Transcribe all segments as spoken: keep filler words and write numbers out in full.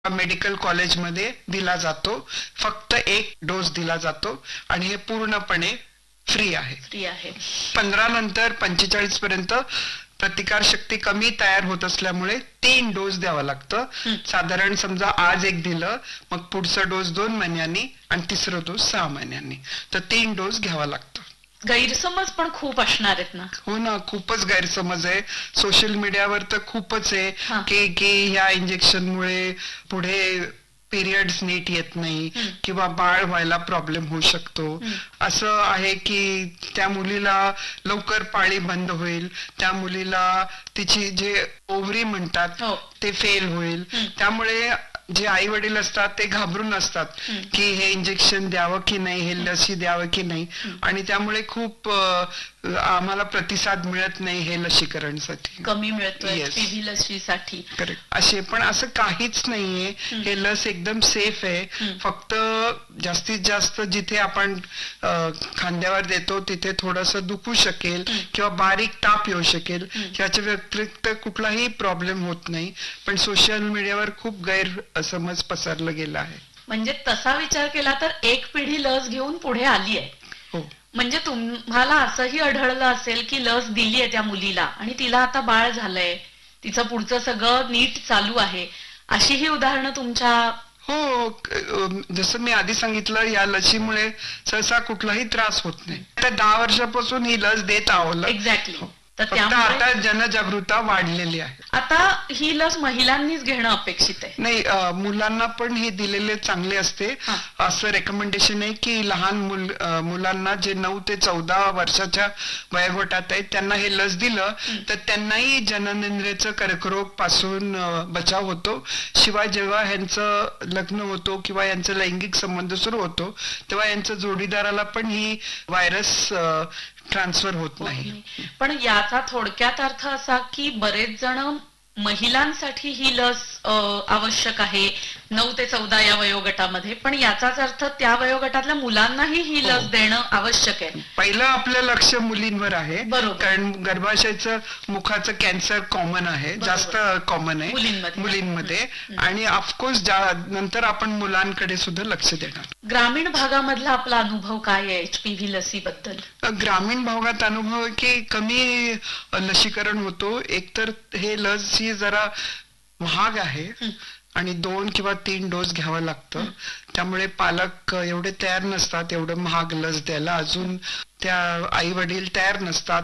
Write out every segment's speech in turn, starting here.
Medical कॉलेजमध्ये दिला जातो. फक्त एक डोस दिला जातो आणि हे पूर्णपणे फ्री आहे. फ्री आहे. पंधरा नंतर पंचेचाळीस पर्यंत प्रतिकार शक्ती कमी तयार होत असल्यामुळे तीन डोस द्यावा लागतं. साधारण समजा आज एक दिलं, मग पुढचा डोस दोन महिन्यांनी आणि तिसरा डोस सहा महिन्यांनी, तर तीन डोस घ्यावा लागतो. गैरसमज पण खूप असणार आहेत ना? हो ना, खूपच गैरसमज आहे. सोशल मीडियावर तर खूपच आहे की की ह्या इंजेक्शनमुळे पुढे पिरियड्स नीट येत नाही किंवा बाळ व्हायला प्रॉब्लेम होऊ शकतो. असं आहे की त्या मुलीला लवकर पाळी बंद होईल, त्या मुलीला तिची जे ओव्हरी म्हणतात ते फेल होईल. त्यामुळे जे आई वडील असतात ते घाबरून असतात की हे इंजेक्शन द्यावं की नाही, हे लसी द्यावं की नाही, आणि त्यामुळे खूप आम्हाला प्रतिसाद मिळत नाही हे लसीकरणसाठी, कमी मिळतोय लसीसाठी असे. पण असं काहीच नाहीये, हे लस एकदम सेफ आहे. फक्त जास्तीत जास्त जिथे आपण खांद्यावर देतो तिथे थोडस दुखू शकेल किंवा बारीक ताप येऊ शकेल, याच्या व्यतिरिक्त कुठलाही प्रॉब्लेम होत नाही. पण सोशल मीडियावर खूप गैरसमज पसरला गेला आहे. म्हणजे तसा विचार केला तर एक पिढी लस घेऊन पुढे आली आहे. हो. म्हणजे तुम्हाला असंही आढळलं असेल की लस दिली आहे त्या मुलीला आणि तिला आता बाळ झालंय, तिचं पुढचं सगळं नीट चालू आहे, अशी ही उदाहरणं तुमच्या? हो, जसं मी आधी सांगितलं, या लसीमुळे सहसा कुठलाही त्रास होत नाही. आता दहा वर्षापासून ही लस देत आहोत. एक्झॅक्टली. फक्त आता जनजागृती वाढलेली आहे. आता ही लस महिलांनीच घेणं अपेक्षित आहे? नाही, मुलांना पण हे दिलेले चांगले असते. असं रेकमेंडेशन आहे की लहान मुलांना जे नऊ ते चौदा वर्षाच्या वयोगटात आहेत त्यांना हे लस दिलं तर त्यांनाही जननेंद्रियाचं कर्करोग पासून बचाव होतो. शिवाय जेव्हा ह्यांचं लग्न होतो किंवा यांचा लैंगिक संबंध सुरू होतो तेव्हा यांच्या जोडीदाराला पण ही व्हायरस ट्रान्सफर होत नाही. पण याचा थोडक्यात अर्थ असा की बरेच जण महिलांसाठी ही लस आवश्यक आहे नऊ ते चौदा या वयोगटामध्ये, पण याचाच अर्थ त्या वयोगटातल्या मुलांनाही ही लस देणं आवश्यक आहे. पहिलं आपलं लक्ष मुलींवर आहे, कारण गर्भाशयाचं मुखाचं कॅन्सर कॉमन आहे, जास्त कॉमन आहे मुलींमध्ये, आणि ऑफकोर्स नंतर आपण मुलांकडे सुद्धा लक्ष देणार. ग्रामीण भागामधला आपला अनुभव काय आहे एचपीव्ही लसीबद्दल? ग्रामीण भागात अनुभव की कमी लसीकरण होतो. एकतर हे लस ही जरा महाग आहे आणि दोन किंवा तीन डोस घ्यावं लागतं, त्यामुळे पालक एवढे तयार नसतात एवढं महाग लस द्यायला. अजून त्या आई वडील तयार नसतात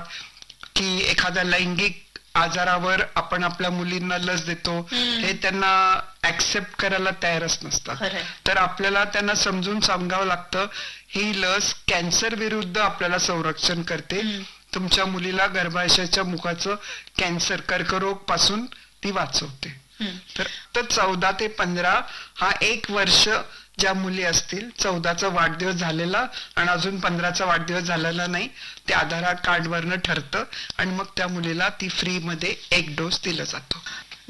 की एखाद्या लैंगिक आजारावर आपण आपल्या मुलींना लस देतो हे त्यांना ऍक्सेप्ट करायला तयारच नसतात. तर आपल्याला त्यांना समजून सांगावं लागतं ही लस कॅन्सर विरुद्ध आपल्याला संरक्षण करते, तुमच्या मुलीला गर्भाशयाच्या मुखाचं कॅन्सर कर्करोग पासून ती वाचवते. तर चौदा ते पंधरा हा एक वर्ष ज्या मुली असतील, चौदाचा वाढदिवस झालेला आणि अजून पंधराचा वाढदिवस झालेला नाही, ते आधार कार्ड वरनं ठरतं आणि मग त्या मुलीला ती फ्री मध्ये एक डोस दिला जातो.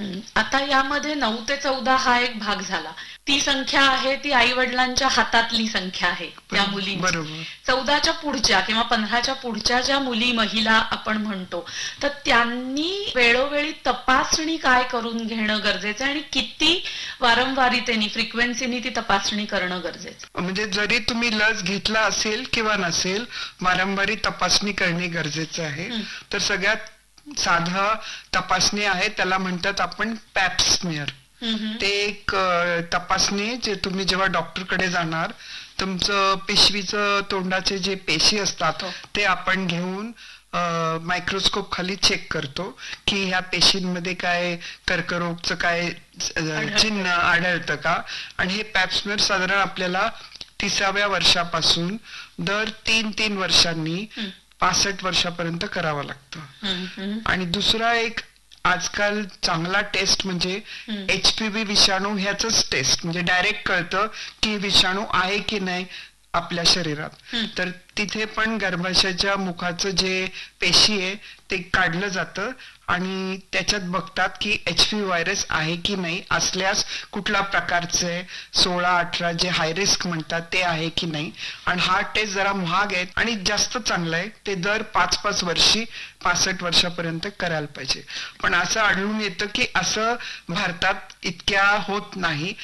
आता यामध्ये नऊ ते चौदा हा एक भाग झाला. ती संख्या आहे ती आई वडिलांच्या हातातली संख्या आहे त्या मुलींची. चौदाच्या पुढच्या किंवा पंधराच्या पुढच्या ज्या मुली महिला आपण म्हणतो तर त्यांनी वेळोवेळी तपासणी काय करून घेणं गरजेचं आहे आणि किती वारंवारितेने फ्रिक्वेन्सीने ती तपासणी करणं गरजेचं? म्हणजे जरी तुम्ही लस घेतला असेल किंवा नसेल, वारंवारी तपासणी करणे गरजेचं आहे. तर सगळ्यात साधा तपासणी आहे, त्याला म्हणतात आपण पॅप स्मिअर. ते एक तपासणी जे तुम्ही जेव्हा डॉक्टरकडे जाणार, तुमचं पिशवीचं तोंडाचे जे पेशी असतात ते आपण घेऊन मायक्रोस्कोप खाली चेक करतो की ह्या पेशींमध्ये काय कर्करोगचं काय चिन्ह आढळतं का. आणि हे पॅप स्मिअर साधारण आपल्याला तिसाव्या वर्षापासून दर तीन तीन वर्षांनी पासष्ट वर्षापर्यंत करावं लागतं. आणि दुसरा एक आजकाल चांगला टेस्ट म्हणजे एचपीव्ही विषाणू ह्याच टेस्ट, म्हणजे डायरेक्ट कळतं की विषाणू आहे की नाही आपल्या शरीरात. तर तिथे पण गर्भाशयाच्या मुखाचं जे पेशी आहे ते काढलं जातं आणि त्याच्यात बघतात की एचपीव्ही व्हायरस आहे की नाही, असल्यास कुठल्या प्रकारचे सोळा अठरा जे हाय रिस्क म्हणतात ते आहे की नाही. आणि हा टेस्ट जरा महाग आहे आणि जास्त चांगला आहे, ते दर पाच पाच वर्षी पासष्ट वर्षापर्यंत करायला पाहिजे. पण असं आढळून येतं की असं भारतात इतक्या होत नाही.